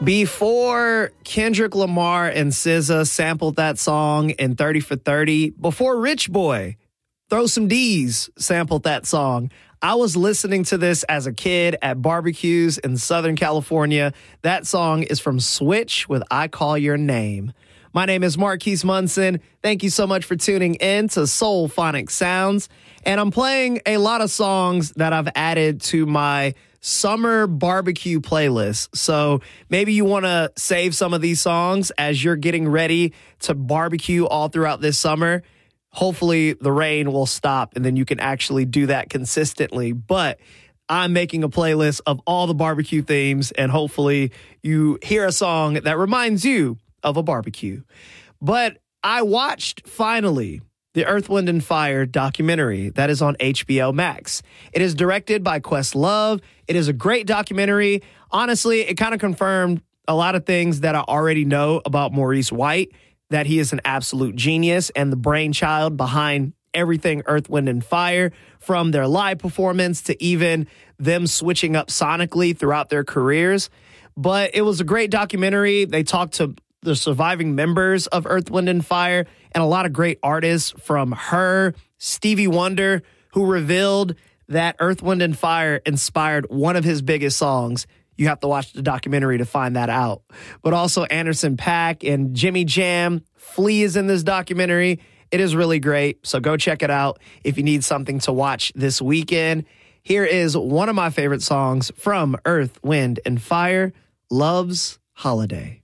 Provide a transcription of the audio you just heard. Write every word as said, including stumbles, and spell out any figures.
Before Kendrick Lamar and S Z A sampled that song in thirty for thirty, before Rich Boy, Throw Some D's, sampled that song, I was listening to this as a kid at barbecues in Southern California. That song is from Switch with I Call Your Name. My name is Marquise Munson. Thank you so much for tuning in to Soul Phonic Sounds. And I'm playing a lot of songs that I've added to my summer barbecue playlist. So maybe you want to save some of these songs as you're getting ready to barbecue all throughout this summer. Hopefully the rain will stop and then you can actually do that consistently. But I'm making a playlist of all the barbecue themes, and hopefully you hear a song that reminds you of a barbecue. But I watched finally the Earth, Wind and Fire documentary that is on H B O Max. It is directed by Questlove. It is a great documentary. Honestly, it kind of confirmed a lot of things that I already know about Maurice White, that he is an absolute genius and the brainchild behind everything Earth, Wind and Fire, from their live performance to even them switching up sonically throughout their careers. But it was a great documentary. They talked to the surviving members of Earth, Wind and Fire, and a lot of great artists, from her, Stevie Wonder, who revealed that Earth, Wind and Fire inspired one of his biggest songs. You have to watch the documentary to find that out. But also Anderson .Paak and Jimmy Jam. Flea is in this documentary. It is really great, so go check it out if you need something to watch this weekend. Here is one of my favorite songs from Earth, Wind and Fire, Love's Holiday.